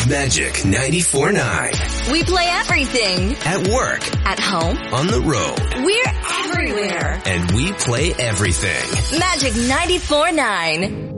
Magic 94.9. We play everything. At work. At home. On the road. We're everywhere. And we play everything. Magic 94.9.